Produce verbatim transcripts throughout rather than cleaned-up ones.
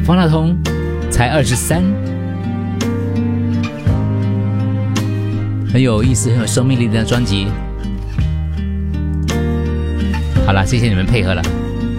方大同才二十三，很有意思，很有生命力的专辑。好了，谢谢你们配合了。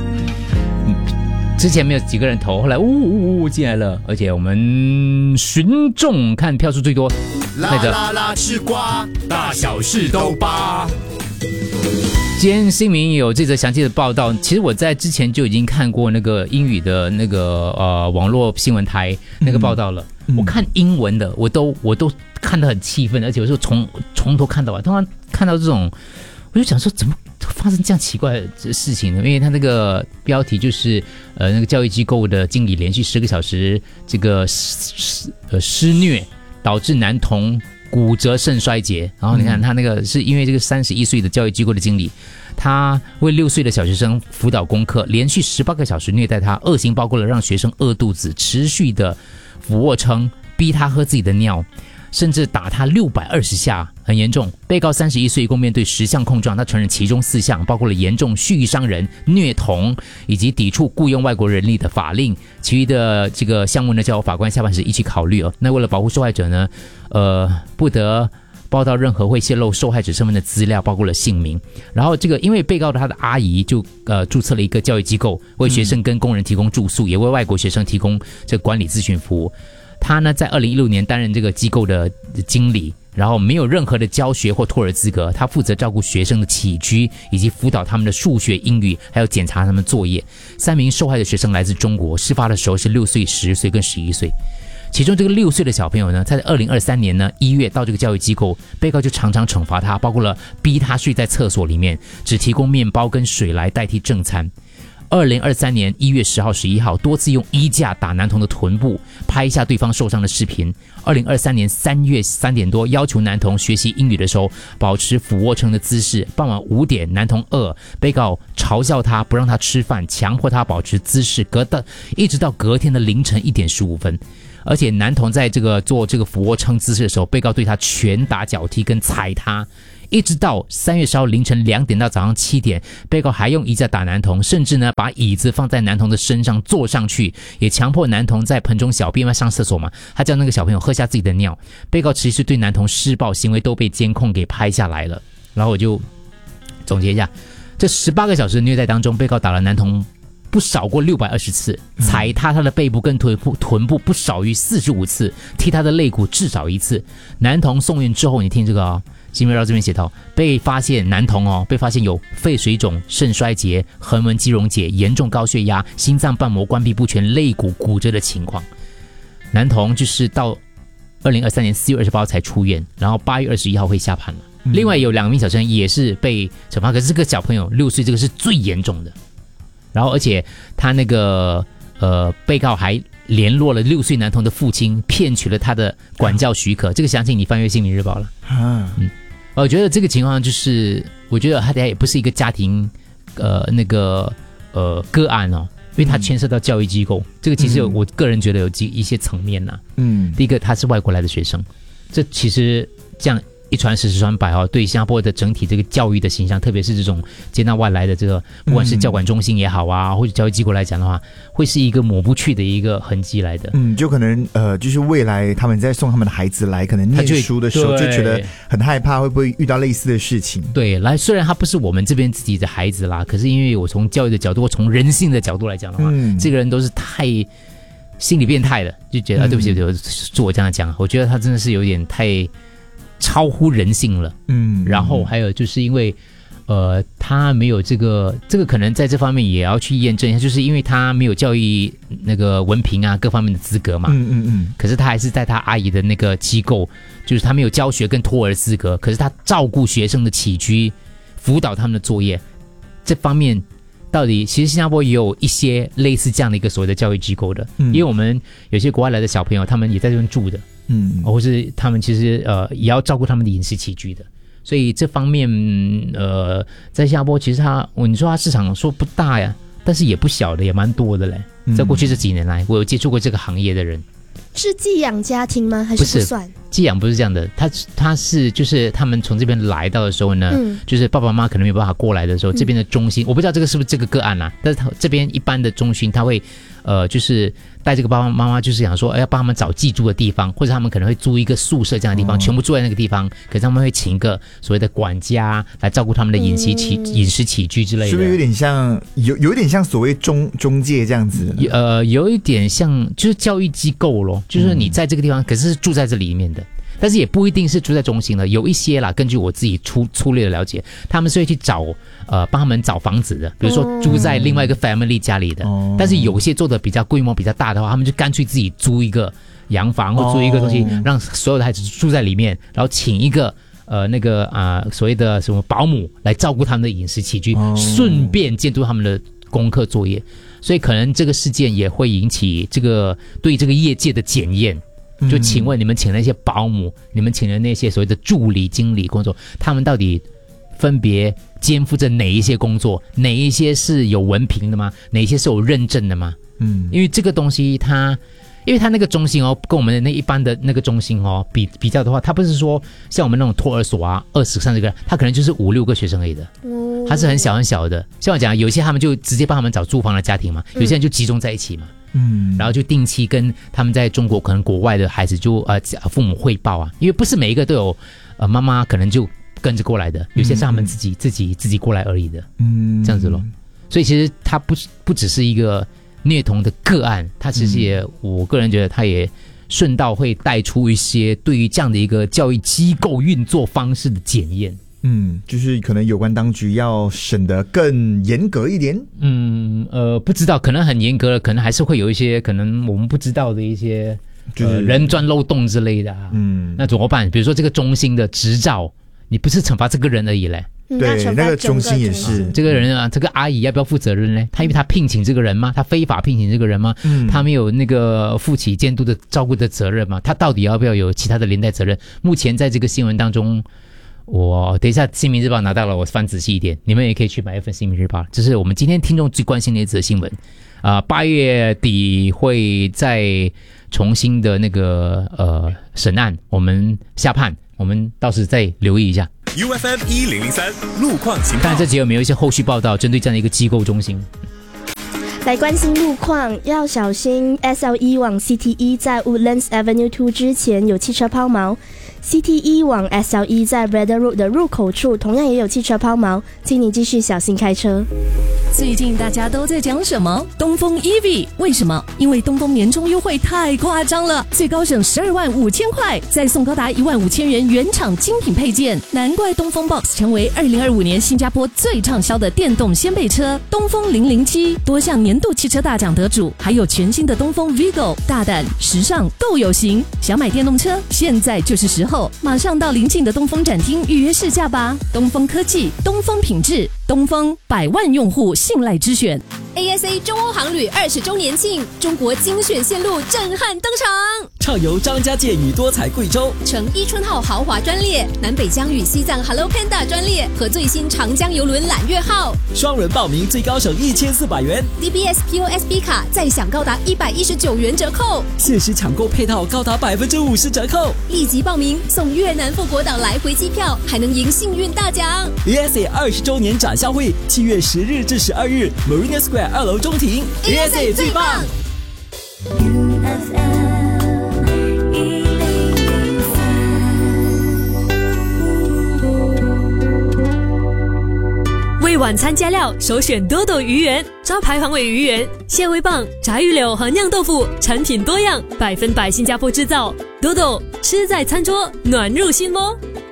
之前没有几个人投，后来呜呜呜进来了，而且我们群众看票数最多， 啦啦啦吃瓜，大小事都扒。 今天新民有这则详细的报道，其实我在之前就已经看过那个英语的那个呃网络新闻台那个报道了。嗯、我看英文的，我都我都看得很气愤，而且我是从从头看到完。通常看到这种，我就想说怎么发生这样奇怪的事情呢？因为他那个标题就是呃那个教育机构的经理连续十个小时这个施呃施虐，导致男童骨折肾衰竭。然后你看他那个是因为这个三十一岁的教育机构的经理，他为六岁的小学生辅导功课，连续十八个小时虐待他，恶行包括了让学生饿肚子，持续的俯卧撑，逼他喝自己的尿，甚至打他六百二十下，很严重。被告三十一岁，一共面对十项控状，他承认其中四项，包括了严重蓄意伤人、虐童以及抵触雇佣外国人力的法令。其余的这个项目呢，叫法官下半时一起考虑哦。那为了保护受害者呢，呃，不得报道任何会泄露受害者身份的资料，包括了姓名。然后这个因为被告的他的阿姨就呃注册了一个教育机构，为学生跟工人提供住宿，也为外国学生提供这个管理咨询服务。他呢在二零一六年担任这个机构的经理，然后没有任何的教学或托儿资格，他负责照顾学生的起居，以及辅导他们的数学、英语，还有检查他们作业。三名受害的学生来自中国，事发的时候是六岁、十岁跟十一岁。其中这个六岁的小朋友呢，在二零二三年呢一月到这个教育机构，被告就常常惩罚他，包括了逼他睡在厕所里面，只提供面包跟水来代替正餐。二零二三年一月十号、十一号，多次用衣架打男童的臀部，拍下对方受伤的视频。二零二三年三月三点多，要求男童学习英语的时候保持俯卧撑的姿势。傍晚五点，男童饿，被告嘲笑他，不让他吃饭，强迫他保持姿势，隔到一直到隔天的凌晨一点十五分。而且男童在这个做这个俯卧撑姿势的时候，被告对他拳打脚踢跟踩他。一直到三月十号凌晨两点到早上七点，被告还用衣架打男童，甚至呢把椅子放在男童的身上坐上去，也强迫男童在盆中小便，因为上厕所嘛，他叫那个小朋友喝下自己的尿。被告持续对男童施暴行为都被监控给拍下来了。然后我就总结一下，这十八个小时的虐待当中，被告打了男童不少过六百二十次，踩踏他的背部跟臀部臀部不少于四十五次，踢他的肋骨至少一次。男童送院之后，你听这个哦，新闻到这边写到，被发现男童哦，被发现有肺水肿、肾衰竭、横纹肌溶解、严重高血压、心脏瓣膜关闭不全、肋骨骨折的情况。男童就是到二零二三年四月二十八号才出院，然后八月二十一号会下盘了。嗯、另外有两名小生也是被惩罚，可是这个小朋友六岁，这个是最严重的。然后而且他那个呃被告还联络了六岁男童的父亲，骗取了他的管教许可。这个详情你翻阅《新民日报》了。嗯，我觉得这个情况就是，我觉得他也不是一个家庭呃那个呃个案哦，因为他牵涉到教育机构。嗯、这个其实我个人觉得有几一些层面呐、啊。嗯，第一个他是外国来的学生，这其实这样一传十，十传百哦，对新加坡的整体这个教育的形象，特别是这种接纳外来的这个，不管是教管中心也好啊，嗯、或者教育机构来讲的话，会是一个抹不去的一个痕迹来的。 嗯，就可能呃，就是未来他们在送他们的孩子来，可能念书的时候就觉得很害怕，会不会遇到类似的事情？ 对，来，虽然他不是我们这边自己的孩子啦，可是因为我从教育的角度，或从人性的角度来讲的话，嗯、这个人都是太心理变态的，就觉得、嗯啊、对不起，我做我这样讲，我觉得他真的是有点太超乎人性了。嗯，然后还有就是因为呃他没有这个这个可能在这方面也要去验证一下，就是因为他没有教育那个文凭啊各方面的资格嘛。嗯嗯嗯。可是他还是在他阿姨的那个机构，就是他没有教学跟托儿资格，可是他照顾学生的起居，辅导他们的作业，这方面到底其实新加坡也有一些类似这样的一个所谓的教育机构的。嗯，因为我们有些国外来的小朋友，他们也在这边住的。嗯，或是他们其实呃也要照顾他们的饮食起居的，所以这方面呃在新加坡其实它你说它市场说不大呀，但是也不小的，也蛮多的嘞。在过去这几年来，我有接触过这个行业的人。 是寄养家庭吗？还是不算？ 寄养不是这样的，他他是就是他们从这边来到的时候呢，嗯、就是爸爸妈妈可能没有办法过来的时候，嗯、这边的中心我不知道这个是不是这个个案啦、啊，但是他这边一般的中心他会呃就是带这个爸爸妈妈，就是想说要帮他们找寄住的地方，或者他们可能会租一个宿舍这样的地方，哦、全部住在那个地方，可是他们会请一个所谓的管家来照顾他们的饮食起、嗯、饮食起居之类的， 是不是有点像有有点像所谓中中介这样子？ 呃，有一点像就是教育机构咯，就是你在这个地方，嗯、可是是住在这里面的。但是也不一定是住在中心的，有一些啦，根据我自己粗粗略的了解，他们是会去找呃帮他们找房子的，比如说住在另外一个 family 家里的。哦、但是有些做的比较规模比较大的话，他们就干脆自己租一个洋房或租一个东西，哦、让所有的孩子住在里面，然后请一个呃那个啊、呃、所谓的什么保姆来照顾他们的饮食起居，哦、顺便监督他们的功课作业。所以可能这个事件也会引起这个对这个业界的检验。就请问你们请那些保姆，你们请的那些所谓的助理经理工作，他们到底分别肩负着哪一些工作？哪一些是有文凭的吗？哪一些是有认证的吗？嗯，因为这个东西它，因为它那个中心哦，跟我们的那一般的那个中心哦比比较的话，它不是说像我们那种托儿所啊，二十三十个，它可能就是五六个学生而已的，它是很小很小的。像我讲，有些他们就直接帮他们找住房的家庭嘛，有些人就集中在一起嘛。嗯，然后就定期跟他们在中国可能国外的孩子就呃父母汇报啊，因为不是每一个都有呃妈妈可能就跟着过来的，有些是他们自己、嗯、自己自己过来而已的，嗯，这样子咯。所以其实它不不只是一个虐童的个案，它其实也、嗯、我个人觉得它也顺道会带出一些对于这样的一个教育机构运作方式的检验。 嗯，就是可能有关当局要审得更严格一点。 嗯，呃，不知道，可能很严格了，可能还是会有一些可能我们不知道的一些，就是、呃、人钻漏洞之类的、啊。嗯，那怎么办？比如说这个中心的执照，你不是惩罚这个人而已嘞。 对，那个中心也是这个人啊，这个阿姨要不要负责任呢？他因为他聘请这个人吗？他非法聘请这个人吗？嗯，他没有那个负起监督的照顾的责任吗？他到底要不要有其他的连带责任？目前在这个新闻当中。我等一下《新民日报》拿到了，我翻仔细一点，你们也可以去买一份《新民日报》，这是我们今天听众最关心的一则新闻。啊、呃，八月底会再重新的那个呃审案，我们下判，我们到时再留意一下。 U F M 一零零三路况情报， 看这集有没有一些后续报道，针对这样的一个机构中心。 来关心路况，要小心 S L E 往 C T E 在 Woodlands Avenue 二之前有汽车抛锚。C T E 往 S L E 在 Braddon Road 的入口处同样也有汽车抛锚，请你继续小心开车。 最近大家都在讲什么？东风 E V， 为什么？因为东风年终优惠太夸张了，最高省十二万五千块，再送高达一万五千元原厂精品配件，难怪东风 Box 成为二零二五年新加坡最畅销的电动掀背车。东风零零七多项年度汽车大奖得主，还有全新的东风 Vigo， 大胆时尚都有型。想买电动车，现在就是时候，马上到邻近的东风展厅预约试驾吧。东风科技，东风品质，东风百万用户信赖之选。 A S A 中欧航旅二十周年庆，中国精选线路震撼登场， 畅游张家界与多彩贵州， 乘伊春号豪华专列，南北疆与西藏 Hello Panda 专列和最新长江邮轮揽月号， 双人报名最高省一千四百元 ，D B S P O S B 卡再享高达一百一十九元折扣， 限时抢购配套高达百分之五十折扣， 立即报名送越南富国岛来回机票，还能赢幸运大奖。 A S A 二十周年展销会，七月十日至十二日 ，Marina Square 二楼中庭 ，A S A 最棒。 为晚餐加料，首选多多鱼圆，招牌黄尾鱼圆、蟹味棒、炸鱼柳和酿豆腐，产品多样，百分百新加坡制造。多多吃在餐桌，暖入心窝。